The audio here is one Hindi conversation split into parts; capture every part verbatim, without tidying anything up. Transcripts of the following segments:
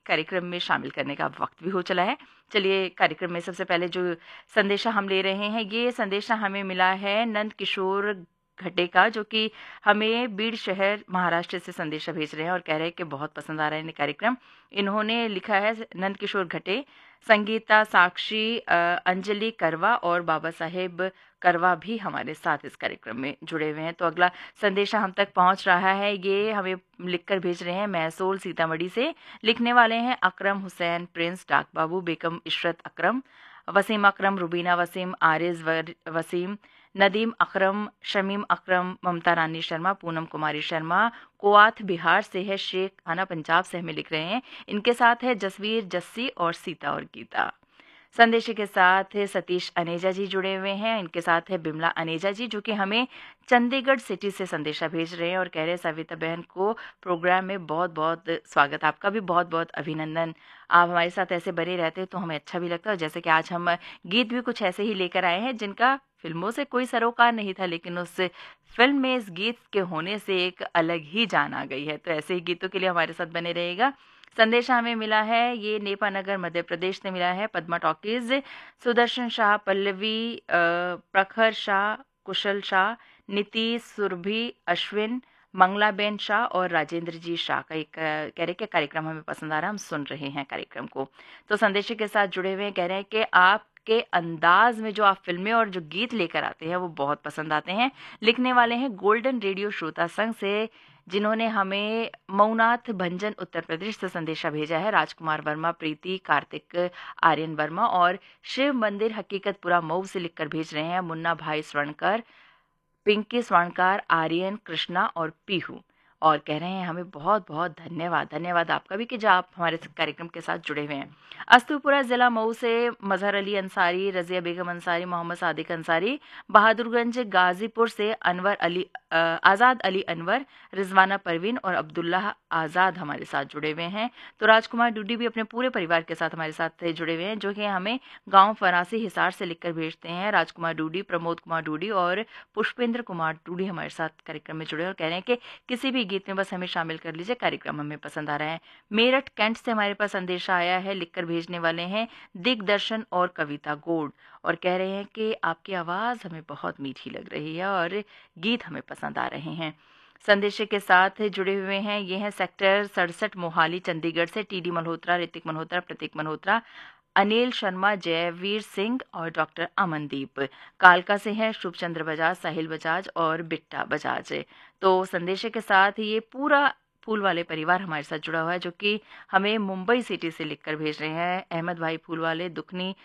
कार्यक्रम में शामिल करने का वक्त भी हो चला है। चलिए कार्यक्रम में सबसे पहले जो संदेशा हम ले रहे हैं, ये संदेशा हमें मिला है नंद किशोर घटे का, जो कि हमें बीड़ शहर महाराष्ट्र से संदेशा भेज रहे हैं और कह रहे हैं कि बहुत पसंद आ रहा है इन्हें कार्यक्रम। इन्होंने लिखा है नंद किशोर घटे, संगीता साक्षी, अंजलि करवा और बाबा साहेब करवा भी हमारे साथ इस कार्यक्रम में जुड़े हुए हैं। तो अगला संदेशा हम तक पहुंच रहा है, ये हमें लिखकर भेज रहे हैं मैसूल सीतामढ़ी से। लिखने वाले हैं अकरम हुसैन, प्रिंस, डाक बाबू, बेगम इशरत अकरम, वसीम अकरम, रुबीना वसीम, आरिज वसीम, नदीम अकरम, शमीम अकरम, ममता रानी शर्मा, पूनम कुमारी शर्मा, कोआथ बिहार से है, शेख खाना पंजाब से हमें लिख रहे हैं। इनके साथ है जसवीर, जस्सी और सीता और गीता। संदेश के साथ सतीश अनेजा जी जुड़े हुए हैं। इनके साथ है बिमला अनेजा जी, जो कि हमें चंडीगढ़ सिटी से संदेशा भेज रहे हैं और कह रहे हैं सविता बहन को प्रोग्राम में बहुत बहुत स्वागत, आपका भी बहुत बहुत अभिनंदन। आप हमारे साथ ऐसे बने रहते हैं तो हमें अच्छा भी लगता है। जैसे कि आज हम गीत भी कुछ ऐसे ही लेकर आए हैं जिनका फिल्मों से कोई सरोकार नहीं था, लेकिन उस फिल्म में इस गीत के होने से एक अलग ही जान आ गई है। तो ऐसे ही गीतों के लिए हमारे साथ बने रहेगा। संदेशा हमें मिला है, ये नेपानगर मध्य प्रदेश से मिला है, पद्मा टॉकीज, सुदर्शन शाह, पल्लवी, प्रखर शाह, कुशल शाह, नीति, सुरभि, अश्विन, मंगलाबेन शाह और राजेंद्र जी शाह का एक कह रहे कि कार्यक्रम हमें पसंद आ रहा है, हम सुन रहे हैं कार्यक्रम को। तो संदेश के साथ जुड़े हुए हैं, कह रहे हैं कि आप के अंदाज में जो आप फिल्में और जो गीत लेकर आते हैं वो बहुत पसंद आते हैं। लिखने वाले हैं गोल्डन रेडियो श्रोता संघ से, जिन्होंने हमें मऊनाथ भंजन उत्तर प्रदेश से संदेशा भेजा है। राजकुमार वर्मा, प्रीति, कार्तिक आर्यन वर्मा और शिव मंदिर हकीकतपुरा मऊ से लिखकर भेज रहे हैं मुन्ना भाई स्वर्णकर, पिंकी स्वर्णकार, आर्यन, कृष्णा और पीहू, और कह रहे हैं हमें बहुत बहुत धन्यवाद। धन्यवाद आपका भी कि जो आप हमारे कार्यक्रम के साथ जुड़े हुए हैं। अस्तुपुरा जिला मऊ से मजहर अली अंसारी, रजिया बेगम अंसारी, मोहम्मद सादिक अंसारी, बहादुरगंज गाजीपुर से अनवर अली आज़ाद अली अनवर, रिजवाना परवीन और अब्दुल्ला आज़ाद हमारे साथ जुड़े हुए हैं। तो राजकुमार डूडी भी अपने पूरे परिवार के साथ हमारे साथ जुड़े हुए हैं, जो कि हमें गांव फरासी हिसार से लिखकर भेजते हैं। राजकुमार डूडी, प्रमोद कुमार डूडी और पुष्पेंद्र कुमार डूडी हमारे साथ कार्यक्रम में जुड़े और कह रहे हैं कि किसी भी गीत में बस हमें शामिल कर लीजिए, कार्यक्रम हमें पसंद आ रहा है। मेरठ कैंट से हमारे पास संदेशा आया है, लिखकर भेजने वाले हैं दिग्दर्शन और कविता गोड, और कह रहे हैं कि आपकी आवाज़ हमें बहुत मीठी लग रही है और गीत हमें पसंद आ रहे हैं। संदेश के साथ जुड़े हुए हैं, ये हैं सेक्टर सड़सठ मोहाली चंडीगढ़ से टीडी मल्होत्रा, ऋतिक मल्होत्रा, प्रतीक मल्होत्रा, अनिल शर्मा, जयवीर सिंह और डॉक्टर अमनदीप। कालका से हैं शुभ चंद्र बजाज, साहिल बजाज और बिट्टा बजाज। तो संदेश के साथ ये पूरा फूल वाले परिवार हमारे साथ जुड़ा हुआ है, जो कि हमें मुंबई सिटी से लिखकर भेज रहे हैं। अहमद भाई फूल वाले, दुखनी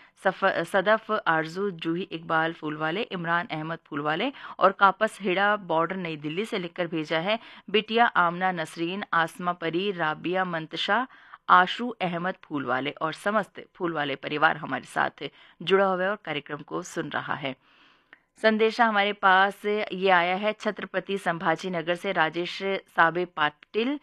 सदफ, आरजू, जूही इकबाल फूल वाले, इमरान अहमद फूल वाले और कापस हेड़ा बॉर्डर नई दिल्ली से लिखकर भेजा है बिटिया आमना नसरीन, आसमा परी, राबिया मंतशा, आशू अहमद फूल वाले और समस्त फूल वाले परिवार हमारे साथ जुड़ा हुआ है और कार्यक्रम को सुन रहा है। संदेशा हमारे पास ये आया है छत्रपति संभाजी नगर से राजेश साबे पाटिल,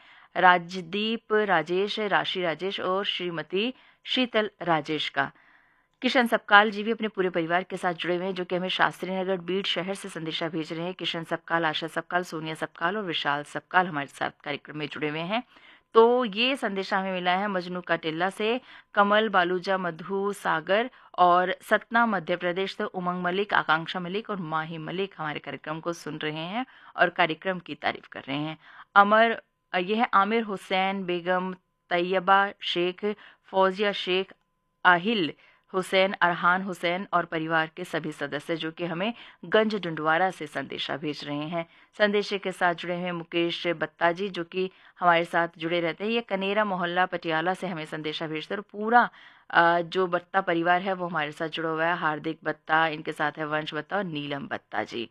राजदीप राजेश, राशि राजेश और श्रीमती शीतल राजेश का। किशन सपकाल जी भी अपने पूरे परिवार के साथ जुड़े हुए हैं, जो कि हमें शास्त्री नगर बीड़ शहर से संदेशा भेज रहे हैं। किशन सपकाल, आशा सपकाल, सोनिया सपकाल और विशाल सपकाल हमारे साथ कार्यक्रम में जुड़े हुए हैं। तो ये संदेशा हमें मिला है मजनू का टिल्ला से, कमल, बालूजा, मधु सागर और सतना मध्य प्रदेश से उमंग मलिक, आकांक्षा मलिक और माही मलिक हमारे कार्यक्रम को सुन रहे हैं और कार्यक्रम की तारीफ कर रहे हैं। अमर ये है आमिर हुसैन, बेगम तैयबा शेख, फौजिया शेख, आहिल हुसैन, अरहान हुसैन और परिवार के सभी सदस्य, जो कि हमें गंज डुंडवारा से संदेशा भेज रहे हैं। संदेश के साथ जुड़े हुए मुकेश बत्ता जी, जो कि हमारे साथ जुड़े रहते हैं। ये कनेरा मोहल्ला पटियाला से हमें संदेशा भेजते हैं और पूरा जो बत्ता परिवार है वो हमारे साथ जुड़ा हुआ है। हार्दिक बत्ता, इनके साथ है वंश बत्ता और नीलम बत्ता जी।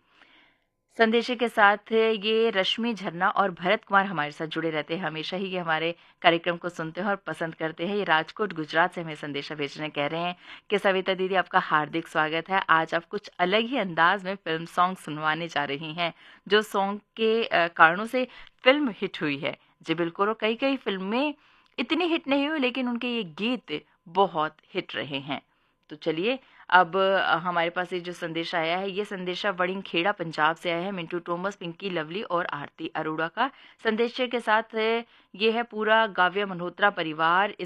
संदेश के साथ ये रश्मि झरना और भरत कुमार हमारे साथ जुड़े रहते हैं, हमेशा ही ये हमारे कार्यक्रम को सुनते हैं और पसंद करते हैं। ये राजकोट गुजरात से हमें संदेशा भेजने कह रहे हैं कि सविता दीदी आपका हार्दिक स्वागत है। आज आप कुछ अलग ही अंदाज में फिल्म सॉन्ग सुनवाने जा रही हैं, जो सॉन्ग के कारणों से फिल्म हिट हुई है। जी बिल्कुल, और कई कई फिल्में इतनी हिट नहीं हुई, लेकिन उनके ये गीत बहुत हिट रहे हैं। तो चलिए अब हमारे पास ये जो संदेश आया है, ये संदेशा वड़िंग खेड़ा पंजाब से आया है, मिंटू टोमस, पिंकी लवली और आरती अरोड़ा का। संदेश के साथ ये है पूरा गाव्या मल्होत्रा परिवार